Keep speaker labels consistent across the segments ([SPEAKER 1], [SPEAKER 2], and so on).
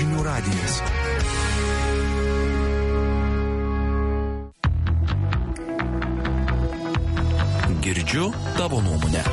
[SPEAKER 1] Žinių radijas. Girdžiu tavo nuomonę.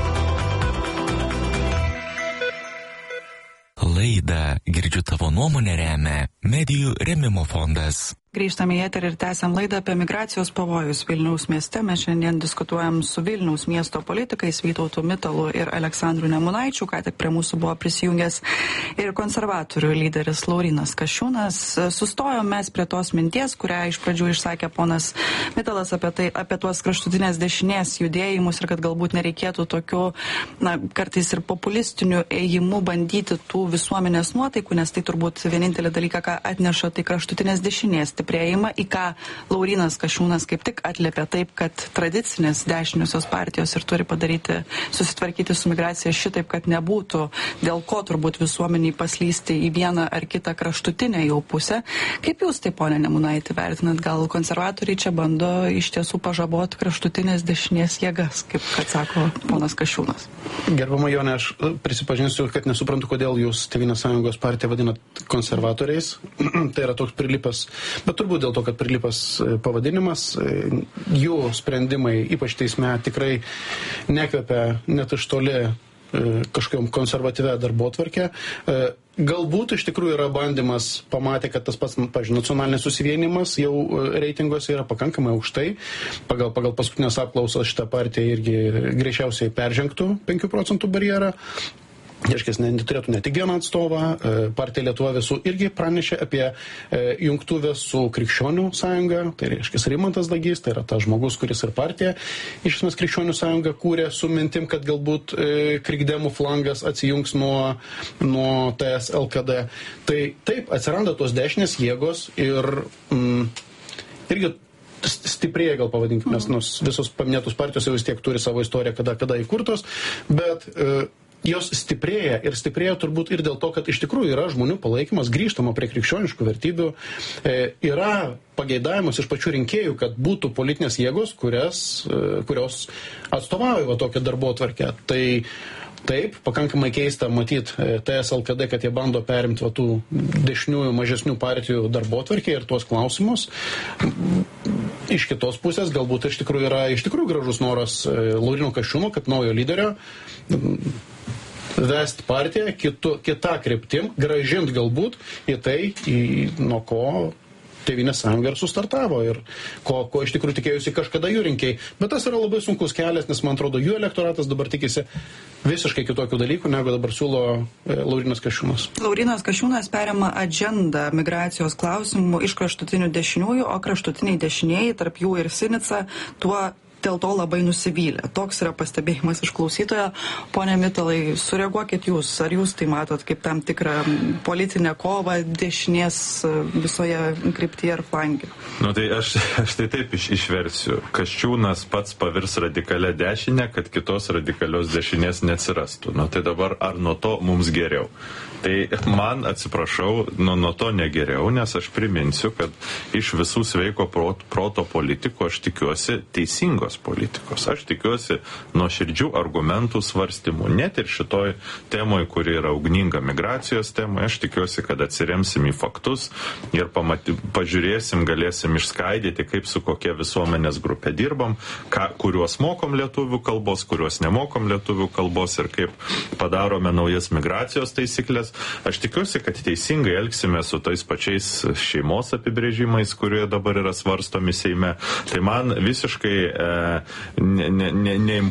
[SPEAKER 1] Laidą Girdžiu tavo nuomonę remia Medijų rėmimo fondas.
[SPEAKER 2] Grįžtame į eterį ir tęsiam laidą apie migracijos pavojus Vilniaus mieste. Mes šiandien diskutuojam su Vilniaus miesto politikais Vytautu Mitalu ir Aleksandru Nemunaičiu. Ką tik prie mūsų buvo prisijungęs ir konservatorių lyderis Laurynas Kasčiūnas. Sustojom mes prie tos minties, kurią iš pradžių išsakė ponas Mitalas apie tuos kraštutinės dešinės judėjimus ir kad galbūt nereikėtų tokių, kartais ir populistinių ėjimų bandyti tų visuomenės nuotaikų, nes tai turbūt vienintelį dalyką, ką atneša, tai kraštutinės dešinės stiprėjimą, į ką Laurynas Kasčiūnas kaip tik atliepia taip, kad tradicinės dešiniosios partijos ir turi susitvarkyti su migracija šitaip, kad nebūtų dėl ko turbūt visuomeniai paslysti į vieną ar kitą kraštutinę jau pusę. Kaip jūs tai, ponė Nemunaitį, vertinat? Gal konservatoriai čia bando iš tiesų pažaboti kraštutinės dešinės jėgas, kaip kad sako ponas Kasčiūnas?
[SPEAKER 3] Gerbama Jonė, aš prisipažinsiu, kad nesuprantu, kodėl jūs Tėvynės sąjungos partiją vadinat konservatoriais. Tai yra toks prilipęs, bet turbūt dėl to, kad prilipęs pavadinimas, jų sprendimai, ypač teisme, tikrai nekvepia net iš toli kažkokiom konservatyvę darbotvarkę. Galbūt iš tikrųjų yra bandymas, pamatė, kad tas pats, pavyzdžiui, nacionalinis susivienimas jau reitinguose yra pakankamai aukštai. Pagal paskutinės apklausas šitą partiją irgi greičiausiai peržengtų 5 procentų barjerą. Reiškia, neturėtų ne tik vieną atstovą. Partija Lietuva visų irgi pranešė apie jungtuvę su Krikščionių sąjunga. Tai reiškia, Rimantas Dagys, tai yra tas žmogus, kuris ir partiją iš esmės Krikščionių sąjungą kūrė su mintim, kad galbūt krikdemų flangas atsijungs nuo TS LKD. Tai taip, atsiranda tos dešinės jėgos ir irgi stiprėja, gal pavadinkime, nes visos paminėtos partijos jau vis tiek turi savo istoriją, kada įkurtos, bet jos stiprėja ir stiprėja turbūt ir dėl to, kad iš tikrųjų yra žmonių palaikymas, grįžtama prie krikščioniškų vertybių, yra pageidavimas iš pačių rinkėjų, kad būtų politinės jėgos, kurios atstovauja tokią darbotvarkę. Tai taip, pakankamai keista matyti TS LKD, kad jie bando perimti tų dešiniųjų mažesnių partijų darbotvarkę ir tuos klausimus. Iš kitos pusės galbūt iš tikrųjų gražus noras Lauryno Kasčiūno kaip naujo lyderio vesti partiją kitą kryptim, gražint galbūt į tai, nuo ko Tėvynės sąjunga ir sustartavo ir ko iš tikrųjų tikėjusi kažkada jų rinkėjai. Bet tas yra labai sunkus kelias, nes man atrodo, jų elektoratas dabar tikisi visiškai kitokių dalykų, negu dabar siūlo Laurynas Kasčiūnas.
[SPEAKER 2] Laurynas Kasčiūnas perima agendą migracijos klausimų iš kraštutinių dešiniųjų, o kraštutiniai dešinieji, tarp jų ir Sinica, dėl to labai nusivylė. Toks yra pastebėjimas iš klausytojo. Pone Mitalai, sureaguokit jūs. Ar jūs tai matot kaip tam tikrą politinę kovą dešinės visoje kryptyje ar flange?
[SPEAKER 4] Tai aš tai taip išversiu. Kasčiūnas pats pavirs radikalia dešinę, kad kitos radikalios dešinės neatsirastų. Tai dabar ar nuo to mums geriau? Tai man, atsiprašau, nuo to negeriau, nes aš priminsiu, kad iš visų sveiko proto politikų aš tikiuosi teisingos politikos. Aš tikiuosi nuoširdžių argumentų svarstymų. Net ir šitoj temoj, kuri yra ugninga migracijos temoj, aš tikiuosi, kad atsiremsim į faktus ir pažiūrėsim, galėsim išskaidyti, kaip su kokia visuomenės grupė dirbam, kuriuos mokom lietuvių kalbos, kuriuos nemokom lietuvių kalbos ir kaip padarome naujas migracijos taisyklės. Aš tikiuosi, kad teisingai elgsime su tais pačiais šeimos apibrėžimais, kurie dabar yra svarstomi Seime. Tai man visiškai